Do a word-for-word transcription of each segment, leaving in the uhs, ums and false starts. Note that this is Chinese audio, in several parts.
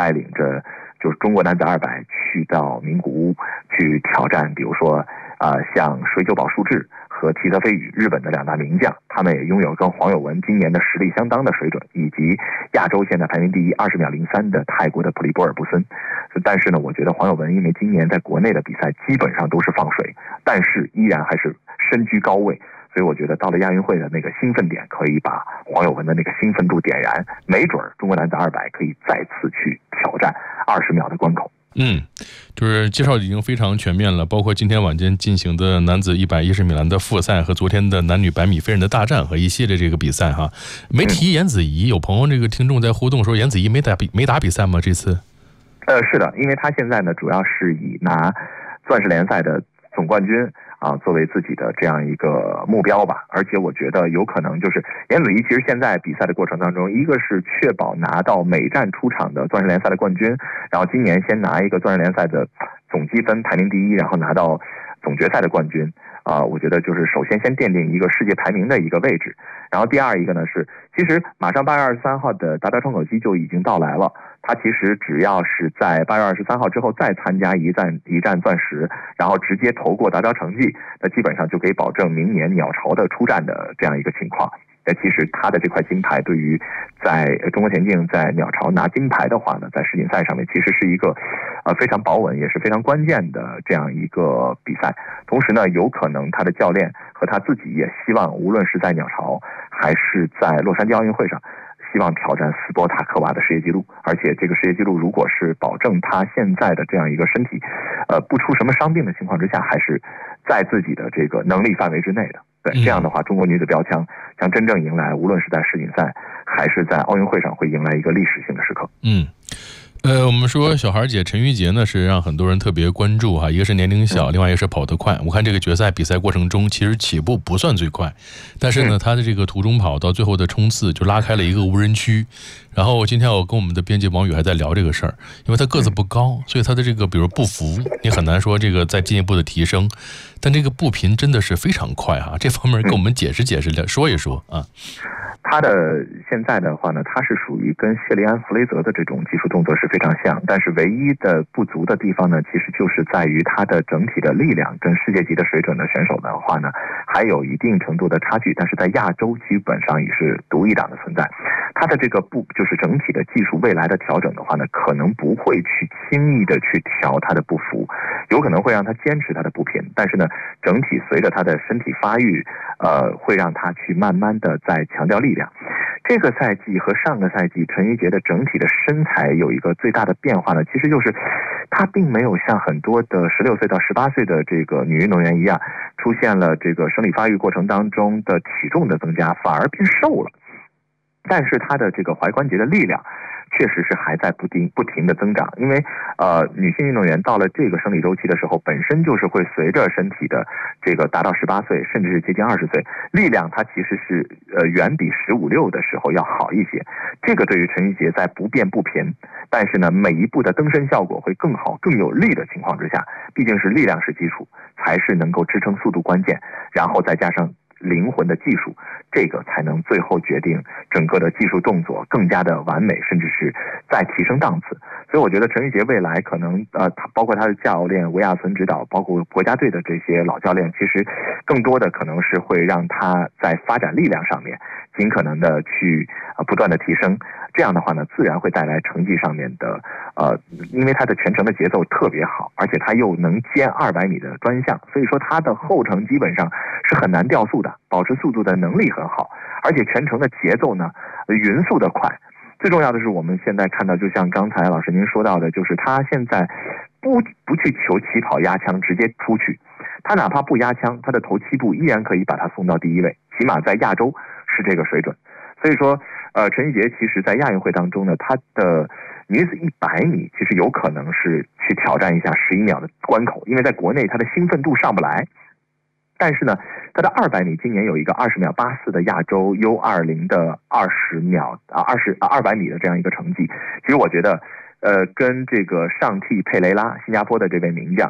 带领着就是中国男子二百去到名古屋去挑战，比如说啊、呃、像水久保淑治和提泽飞羽日本的两大名将，他们也拥有跟黄有文今年的实力相当的水准，以及亚洲现在排名第一二十秒零三的泰国的普利波尔布森。但是呢，我觉得黄有文因为今年在国内的比赛基本上都是放水，但是依然还是身居高位，所以我觉得到了亚运会的那个兴奋点，可以把黄有文的那个兴奋度点燃，没准中国男子二百可以再次去挑战二十秒的关口。 嗯，就是介绍已经非常全面了，包括今天晚间进行的男子一百一十米栏的复赛和昨天的男女百米飞人的大战和一系列这个比赛哈。没提颜子怡，有朋友这个听众在互动说颜子怡没打比没打比赛吗？这次？ 呃，是的，因为他现在呢主要是以拿钻石联赛的总冠军啊作为自己的这样一个目标吧，而且我觉得有可能就是颜子怡其实现在比赛的过程当中，一个是确保拿到每站出场的钻石联赛的冠军，然后今年先拿一个钻石联赛的总积分排名第一，然后拿到总决赛的冠军啊、呃，我觉得就是首先先奠定一个世界排名的一个位置，然后第二一个呢是，其实马上八月二十三号的达标窗口期就已经到来了。他其实只要是在八月二十三号之后再参加一站一站钻石，然后直接投过达标成绩，那基本上就可以保证明年鸟巢的出战的这样一个情况。那其实他的这块金牌对于在中国田径在鸟巢拿金牌的话呢，在世锦赛上面其实是一个呃非常保稳也是非常关键的这样一个比赛。同时呢，有可能他的教练和他自己也希望，无论是在鸟巢还是在洛杉矶奥运会上，希望挑战斯波塔科娃的世界纪录，而且这个世界纪录如果是保证他现在的这样一个身体，呃，不出什么伤病的情况之下，还是在自己的这个能力范围之内的。对，这样的话，中国女子标枪将真正迎来，无论是在世锦赛还是在奥运会上，会迎来一个历史性的时刻。 嗯。呃，我们说小孩姐陈芋洁呢是让很多人特别关注哈，一个是年龄小，另外一个是跑得快。我看这个决赛比赛过程中，其实起步不算最快，但是呢，他的这个途中跑到最后的冲刺就拉开了一个无人区。然后今天我跟我们的编辑王宇还在聊这个事儿，因为他个子不高，所以他的这个比如步幅，你很难说这个再进一步的提升，但这个步频真的是非常快哈。这方面跟我们解释解释，说一说啊。 他的现在的话呢，他是属于跟谢利安·弗雷泽的这种技术动作是非常像，但是唯一的不足的地方呢，其实就是在于他的整体的力量跟世界级的水准的选手的话呢，还有一定程度的差距，但是在亚洲基本上也是独一档的存在。他的这个步就是整体的技术未来的调整的话呢，可能不会去轻易的去调他的步幅，有可能会让他坚持他的步频，但是呢，整体随着他的身体发育，呃，会让他去慢慢的在强调力量。这个赛季和上个赛季陈芋洁的整体的身材有一个最大的变化呢，其实就是她并没有像很多的十六岁到十八岁的这个女运动员一样，出现了这个生理发育过程当中的体重的增加，反而变瘦了。但是她的这个踝关节的力量确实是还在不停不停的增长，因为呃，女性运动员到了这个生理周期的时候，本身就是会随着身体的这个达到十八岁，甚至是接近二十岁，力量它其实是呃远比十五六的时候要好一些。这个对于陈芋洁在不变不频，但是呢每一步的登身效果会更好、更有力的情况之下，毕竟是力量是基础，才是能够支撑速度关键，然后再加上灵魂的技术，这个才能最后决定整个的技术动作更加的完美，甚至是再提升档次。所以我觉得陈芋洁未来可能呃，包括他的教练维亚存指导，包括国家队的这些老教练，其实更多的可能是会让他在发展力量上面尽可能的去呃不断的提升。这样的话呢，自然会带来成绩上面的呃，因为他的全程的节奏特别好，而且他又能兼二百米的专项，所以说他的后程基本上是很难掉速的，保持速度的能力很好，而且全程的节奏呢匀速的快。最重要的是我们现在看到，就像刚才老师您说到的，就是他现在不不去求起跑压枪直接出去，他哪怕不压枪，他的头七步依然可以把他送到第一位，起码在亚洲是这个水准。所以说呃，陈芋洁其实在亚运会当中呢，她的女子一百米其实有可能是去挑战一下十一秒的关口，因为在国内她的兴奋度上不来。但是呢，她的二百米今年有一个二十秒八四的亚洲 U 二零的二十秒啊二十啊二百米的这样一个成绩，其实我觉得呃跟这个上替佩雷拉新加坡的这位名将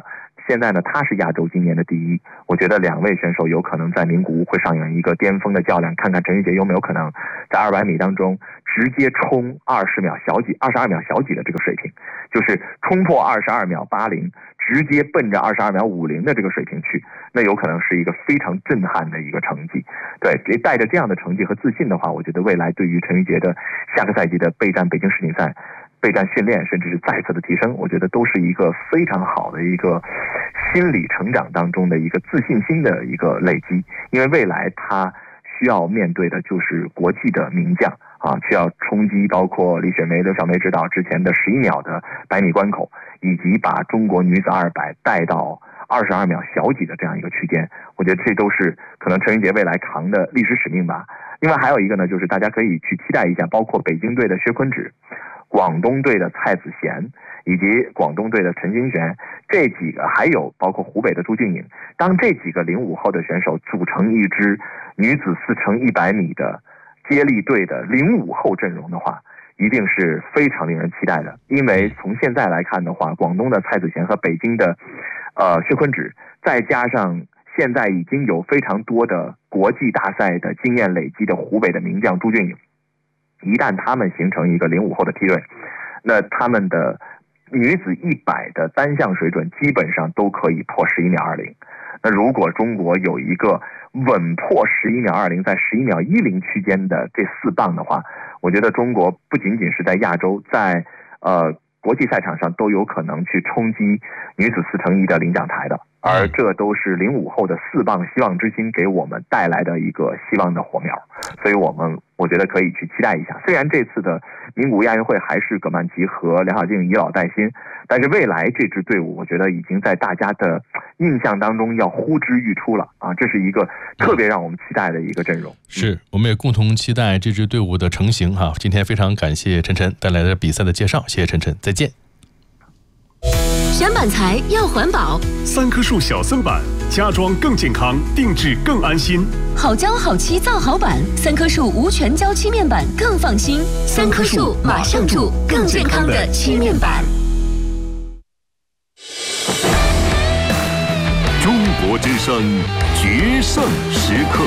现在呢，他是亚洲今年的第一，我觉得两位选手有可能在名古屋会上演一个巅峰的较量，看看陈玉洁有没有可能在二百米当中直接冲二十秒小几、二十二秒小几的这个水平，就是冲破二十二秒八零，直接奔着二十二秒五零的这个水平去，那有可能是一个非常震撼的一个成绩。对，带着这样的成绩和自信的话，我觉得未来对于陈玉洁的下个赛季的备战北京世锦赛、备战训练，甚至是再次的提升，我觉得都是一个非常好的一个心理成长当中的一个自信心的一个累积。因为未来他需要面对的就是国际的名将啊，需要冲击包括李雪梅、刘晓梅指导之前的十一秒的百米关口，以及把中国女子二百带到二十二秒小几的这样一个区间。我觉得这都是可能陈玉洁未来扛的历史使命吧。另外还有一个呢，就是大家可以去期待一下，包括北京队的薛坤芷、广东队的蔡子贤以及广东队的陈金璇，这几个还有包括湖北的朱静颖，当这几个零五后的选手组成一支女子四乘一百米的接力队的零五后阵容的话，一定是非常令人期待的。因为从现在来看的话，广东的蔡子贤和北京的呃薛坤芷，再加上现在已经有非常多的国际大赛的经验累积的湖北的名将朱俊颖，一旦他们形成一个零五后的梯队，那他们的女子一百的单项水准基本上都可以破十一秒二零。那如果中国有一个稳破十一秒二零，在十一秒一零区间的这四棒的话，我觉得中国不仅仅是在亚洲，在呃国际赛场上都有可能去冲击女子四乘一的领奖台的。而这都是零五后的四棒希望之星给我们带来的一个希望的火苗，所以我们我觉得可以去期待一下。虽然这次的名古屋亚运会还是葛曼棋和梁晓静以老带新，但是未来这支队伍我觉得已经在大家的印象当中要呼之欲出了啊！这是一个特别让我们期待的一个阵容。 是，我们也共同期待这支队伍的成型哈。今天非常感谢陈晨带来的比赛的介绍，谢谢陈晨，再见。 选板材要环保， 三棵树小色板，家装更健康，定制更安心。 好胶好漆造好板，三棵树无全胶漆面板更放心。三棵树马上住，更健康的漆面板。 中国之声决胜时刻。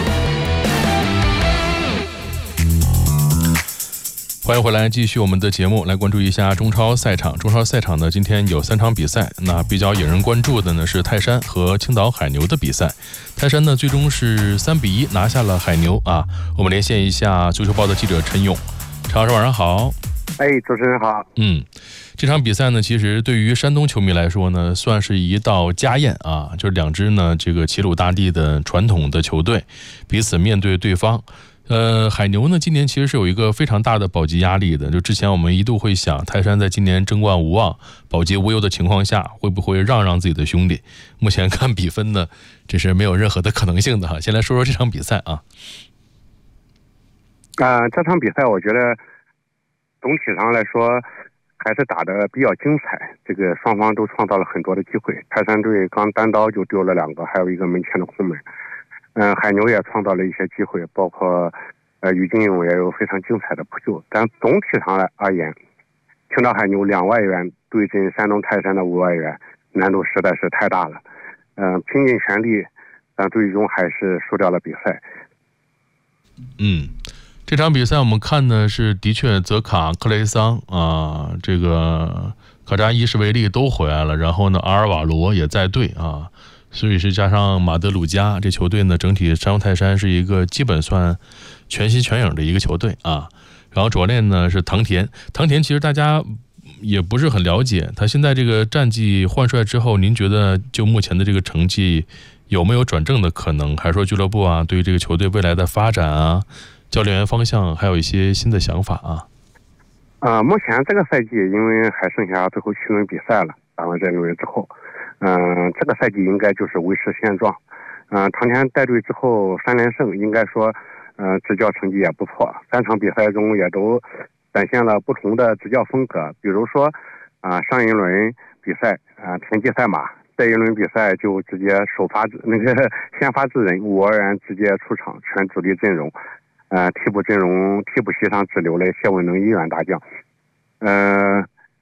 欢迎回来，继续我们的节目，来关注一下中超赛场。中超赛场呢，今天有三场比赛，那比较引人关注的呢是泰山和青岛海牛的比赛。泰山呢最终是三比一拿下了海牛啊。我们连线一下足球报的记者陈勇，陈老师晚上好。 哎，主持人好。 嗯，这场比赛呢，其实对于山东球迷来说呢，算是一道家宴啊，就是两支呢这个齐鲁大地的传统的球队，彼此面对对方。呃，海牛呢，今年其实是有一个非常大的保级压力的。就之前我们一度会想，泰山在今年争冠无望、保级无忧的情况下，会不会让让自己的兄弟？目前看比分呢，这是没有任何的可能性的哈。先来说说这场比赛啊。 啊、呃，这场比赛我觉得总体上来说还是打得比较精彩。这个双方都创造了很多的机会。泰山队刚单刀就丢了两个，还有一个门前的空门。嗯，海牛也创造了一些机会，包括呃于金勇也有非常精彩的扑救。但总体上来而言，青岛海牛两外援对阵山东泰山的五外援，难度实在是太大了。嗯、呃，拼尽全力，但最终还是输掉了比赛。 嗯，这场比赛我们看呢是的确泽卡、克雷桑啊，这个卡扎伊什维利都回来了，然后呢阿尔瓦罗也在队啊。所以是加上马德鲁加，这球队呢整体山东泰山是一个基本算全心全影的一个球队啊。然后主教练呢是唐田，唐田其实大家也不是很了解，他现在这个战绩换帅之后，您觉得就目前的这个成绩有没有转正的可能？还是说俱乐部啊对于这个球队未来的发展啊、教练员方向还有一些新的想法啊？ 呃，目前这个赛季因为还剩下最后七轮比赛了，打完这轮之后。嗯、呃，这个赛季应该就是维持现状。嗯、呃，唐田带队之后三连胜，应该说，呃，执教成绩也不错。三场比赛中也都展现了不同的执教风格。比如说，啊、呃，上一轮比赛啊、呃，田忌赛马，这一轮比赛就直接首发那个先发制人，五外援直接出场，全主力阵容。呃，替补阵容替补席上只留了谢文能一员大将。呃。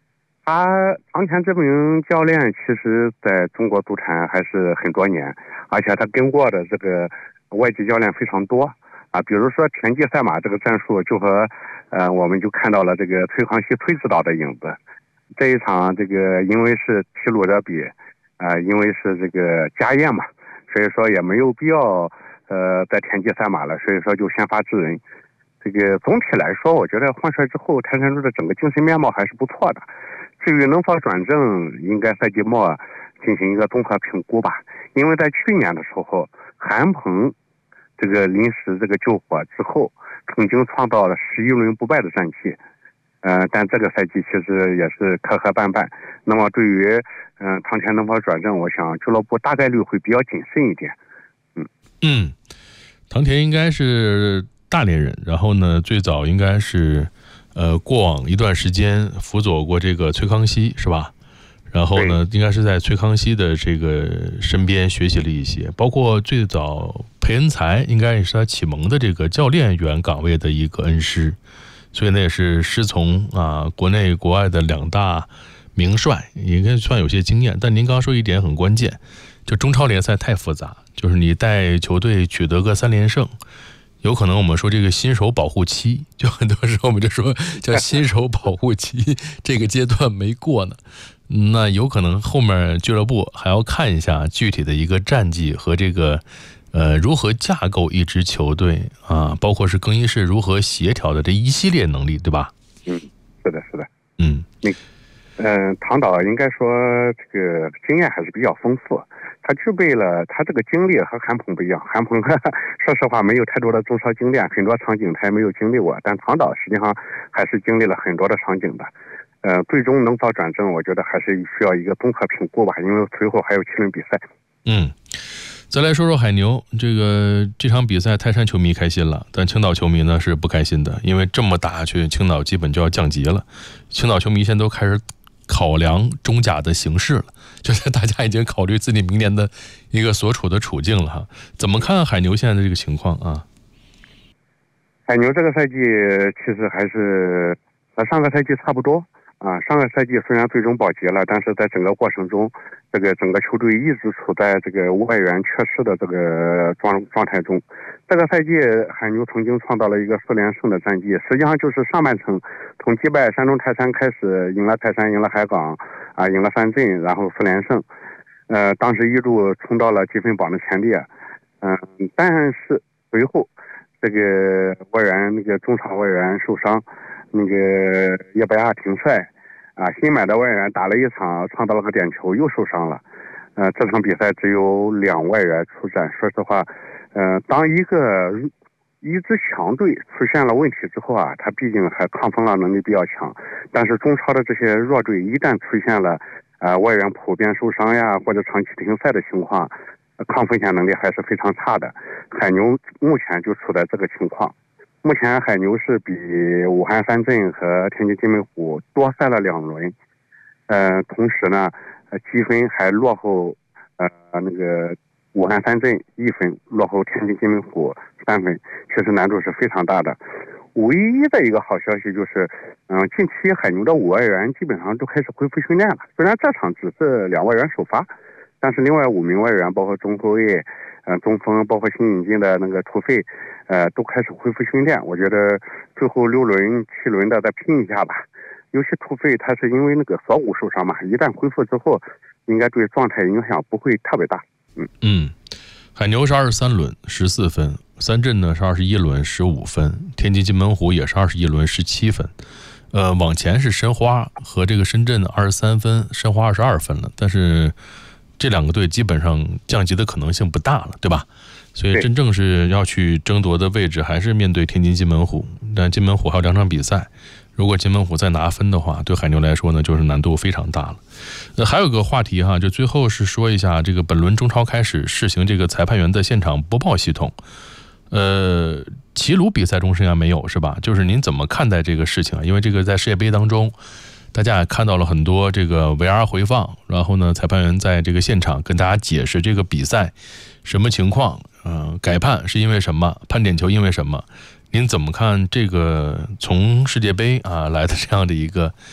他唐田这名教练其实在中国足坛还是很多年，而且他跟过的这个外籍教练非常多啊，比如说田忌赛马这个战术就和呃我们就看到了这个崔康熙崔指导的影子。这一场这个因为是提鲁德比啊、呃，因为是这个家宴嘛，所以说也没有必要呃在田忌赛马了，所以说就先发制人。这个总体来说，我觉得换帅之后泰山猪的整个精神面貌还是不错的。至于能否转正，应该赛季末进行一个综合评估吧。因为在去年的时候，韩鹏这个临时这个救火之后，曾经创造了十一轮不败的战绩。呃，但这个赛季其实也是磕磕绊绊。那么对于嗯、呃、唐田能否转正，我想俱乐部大概率会比较谨慎一点。嗯嗯，唐田应该是大连人，然后呢，最早应该是呃过往一段时间辅佐过这个崔康熙，是吧？然后呢，应该是在崔康熙的这个身边学习了一些，包括最早裴恩才应该也是他启蒙的这个教练员岗位的一个恩师。所以呢，也是师从啊，国内国外的两大名帅，应该算有些经验。但您刚刚说一点很关键，就中超联赛太复杂，就是你带球队取得个三连胜，有可能我们说这个新手保护期，就很多时候我们就说叫新手保护期，这个阶段没过呢，那有可能后面俱乐部还要看一下具体的一个战绩和这个。呃，如何架构一支球队啊？包括是更衣室如何协调的这一系列能力，对吧？ 嗯，是的，是的。 嗯， 那嗯、呃，唐导应该说这个经验还是比较丰富，他具备了他这个经历和韩鹏不一样。韩鹏说实话没有太多的中超经验，很多场景他也没有经历过，但唐导实际上还是经历了很多的场景的。呃，最终能否转正，我觉得还是需要一个综合评估吧，因为随后还有七轮比赛。 嗯。再来说说海牛，这个这场比赛泰山球迷开心了，但青岛球迷呢是不开心的，因为这么打下去，青岛基本就要降级了。青岛球迷现在都开始考量中甲的形势了，就是大家已经考虑自己明年的一个所处的处境了哈。怎么看海牛现在的这个情况啊？ 海牛这个赛季其实还是和上个赛季差不多啊。上个赛季虽然最终保级了，但是在整个过程中，这个整个球队一直处在这个外援缺失的这个状状态中。这个赛季海牛曾经创造了一个四连胜的战绩，实际上就是上半程从击败山东泰山开始，赢了泰山，赢了海港，啊，赢了三镇，然后四连胜。呃，当时一度冲到了积分榜的前列。嗯、呃，但是随后这个外援那个中场外援受伤，那个叶伯亚停赛。啊，新买的外援打了一场，创造了个点球，又受伤了。呃，这场比赛只有两外援出战。说实话，呃，当一个一支强队出现了问题之后啊，他毕竟还抗风浪能力比较强。但是中超的这些弱队一旦出现了呃外援普遍受伤呀，或者长期停赛的情况，抗风险能力还是非常差的。海牛目前就处在这个情况。目前海牛是比武汉三镇和天津津门虎多赛了两轮，呃，同时呢，呃，积分还落后，呃，那个武汉三镇一分，落后天津津门虎三分，确实难度是非常大的。唯一的一个好消息就是，嗯、呃，近期海牛的五外援基本上都开始恢复训练了，虽然这场只是两外援首发，但是另外五名外援，包括中后卫、呃中锋，包括新引进的那个土匪。呃，都开始恢复训练，我觉得最后六轮、七轮的再拼一下吧。尤其土匪他是因为那个锁骨受伤嘛，一旦恢复之后，应该对状态影响不会特别大。嗯嗯，海牛是二十三轮十四分，三镇呢是二十一轮十五分，天津津门虎也是二十一轮十七分。呃，往前是申花和这个深圳二十三分，申花二十二分了，但是这两个队基本上降级的可能性不大了，对吧？所以真正是要去争夺的位置还是面对天津津门虎，但津门虎还有两场比赛，如果津门虎再拿分的话，对海牛来说呢就是难度非常大了。呃，还有个话题哈，就最后是说一下这个本轮中超开始试行这个裁判员的现场播报系统。呃，齐鲁比赛中是应该没有是吧？就是您怎么看待这个事情啊？因为这个在世界杯当中，大家也看到了很多这个 V R 回放，然后呢，裁判员在这个现场跟大家解释这个比赛什么情况。呃，改判是因为什么？判点球因为什么？您怎么看这个从世界杯啊来的这样的一个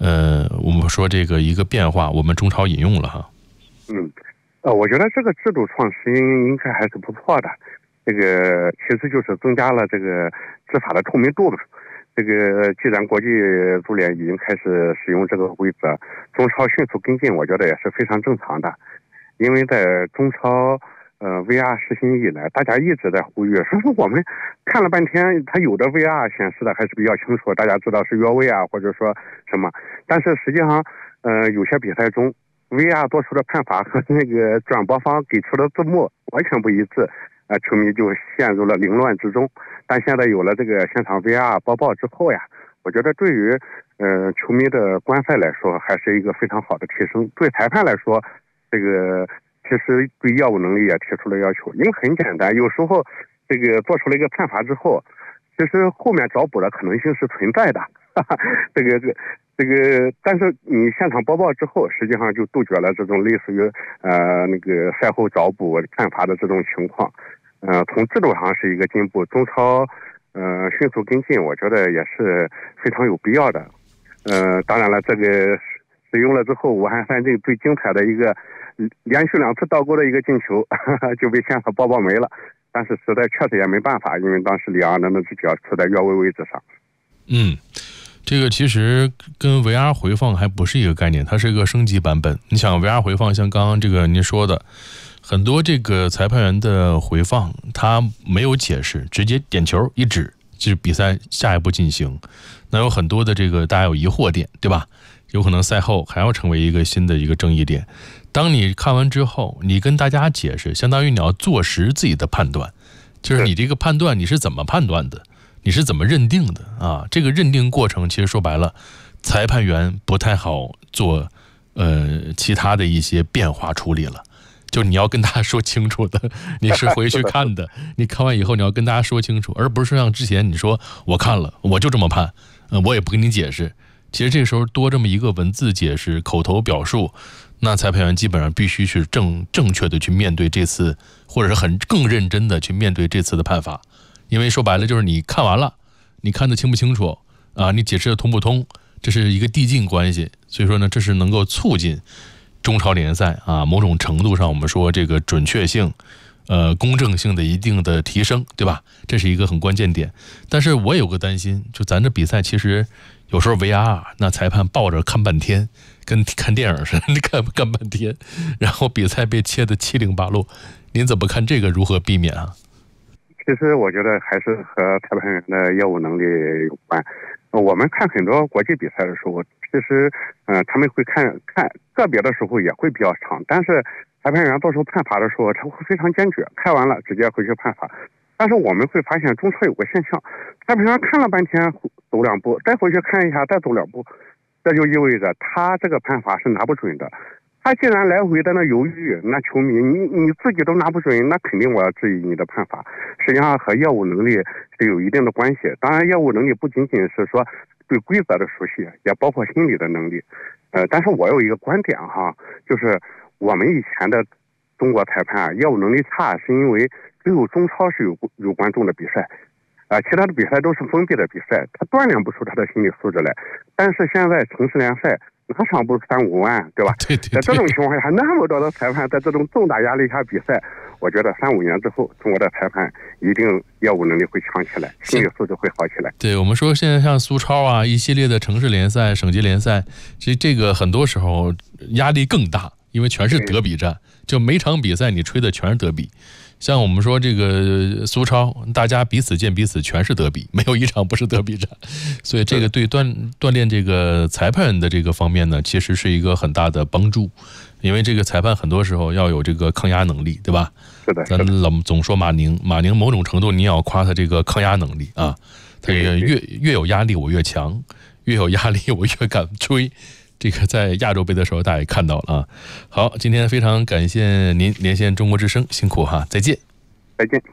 呃，我们说这个一个变化，我们中超引用了哈。 嗯，呃，我觉得这个制度创新应该还是不错的。这个其实就是增加了这个执法的透明度嘛。这个既然国际足联已经开始使用这个规则，中超迅速跟进，我觉得也是非常正常的。因为在中超呃 V R 实行以来，大家一直在呼吁，说我们看了半天，它有的 V R 显示的还是比较清楚，大家知道是越位啊，或者说什么，但是实际上呃有些比赛中 V R 做出的判罚和那个转播方给出的字幕完全不一致，呃球迷就陷入了凌乱之中。但现在有了这个现场 V R 播报之后呀，我觉得对于呃球迷的观赛来说还是一个非常好的提升。对裁判来说，这个其实对业务能力也提出了要求，因为很简单，有时候这个做出了一个判罚之后，其实后面找补的可能性是存在的。哈哈，这个这个这个，但是你现场播报之后，实际上就杜绝了这种类似于呃那个赛后找补判罚的这种情况。呃，从制度上是一个进步，中超呃迅速跟进，我觉得也是非常有必要的。呃，当然了，这个使用了之后，武汉三镇最精彩的一个连续两次倒钩的一个进球呵呵就被现场播报没了，但是实在确实也没办法，因为当时里昂的那只脚处在越位位置上。 嗯，这个其实跟 V R 回放还不是一个概念，它是一个升级版本。你想 V R 回放，像刚刚这个您说的，很多这个裁判员的回放，他没有解释，直接点球一指，就是比赛下一步进行。那有很多的这个大家有疑惑点，对吧？有可能赛后还要成为一个新的一个争议点。当你看完之后，你跟大家解释，相当于你要坐实自己的判断，就是你这个判断你是怎么判断的，你是怎么认定的啊？这个认定过程其实说白了，裁判员不太好做呃其他的一些变化处理了。就你要跟大家说清楚的，你是回去看的，你看完以后你要跟大家说清楚，而不是说像之前你说我看了我就这么判，呃，我也不跟你解释。其实这个时候多这么一个文字解释、口头表述，那裁判员基本上必须去正正确的去面对这次，或者是很更认真的去面对这次的判罚。因为说白了就是你看完了，你看得清不清楚啊？你解释的通不通？这是一个递进关系，所以说呢，这是能够促进中超联赛啊，某种程度上我们说这个准确性、呃公正性的一定的提升，对吧？这是一个很关键点。但是我有个担心，就咱这比赛其实有时候 V R 那裁判抱着看半天，跟看电影似的，你看看半天，然后比赛被切得七零八落。您怎么看这个？如何避免啊？ 其实我觉得还是和裁判员的业务能力有关。我们看很多国际比赛的时候，其实，嗯、呃，他们会看看个别的时候也会比较长，但是裁判员做出判罚的时候，他会非常坚决，看完了直接回去判罚。但是我们会发现中超有个现象，裁判员看了半天走两步，再回去看一下，再走两步，这就意味着他这个判罚是拿不准的。他既然来回在那犹豫，那球迷你你自己都拿不准，那肯定我要质疑你的判罚。实际上和业务能力是有一定的关系。当然，业务能力不仅仅是说对规则的熟悉，也包括心理的能力。呃，但是我有一个观点哈，就是我们以前的中国裁判业务能力差，是因为只有中超是有有观众的比赛，啊、呃，其他的比赛都是封闭的比赛，他锻炼不出他的心理素质来。但是现在城市联赛哪场不是三五万，对吧？ 对对对。 在这种情况下，那么多的裁判在这种重大压力下比赛，我觉得三五年之后，中国的裁判一定业务能力会强起来，心理素质会好起来。 对，我们说现在像苏超啊，一系列的城市联赛、省级联赛，其实这个很多时候压力更大，因为全是德比战，就每场比赛你吹的全是德比。像我们说这个苏超，大家彼此见彼此全是德比，没有一场不是德比战，所以这个对锻锻炼这个裁判的这个方面呢，其实是一个很大的帮助，因为这个裁判很多时候要有这个抗压能力，对吧？ 是的。 咱老总说马宁，马宁某种程度你也要夸他这个抗压能力啊，他越越有压力我越强，越有压力我越敢吹。这个在亚洲杯的时候大家也看到了啊。好，今天非常感谢您连线中国之声，辛苦哈，再见。 再见。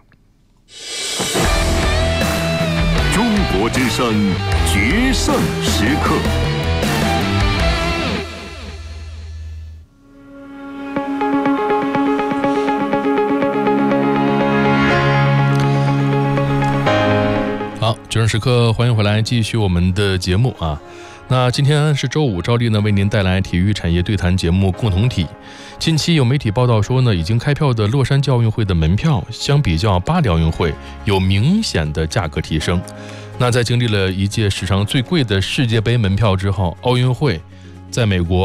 中国之声决胜时刻。 好，就是。 正时刻，欢迎回来，继续我们的节目啊。那今天是周五，照例呢为您带来体育产业对谈节目共同体。近期有媒体报道说呢，已经开票的洛杉矶奥运会的门票，相比较巴黎奥运会有明显的价格提升。那在经历了一届史上最贵的世界杯门票之后，奥运会在美国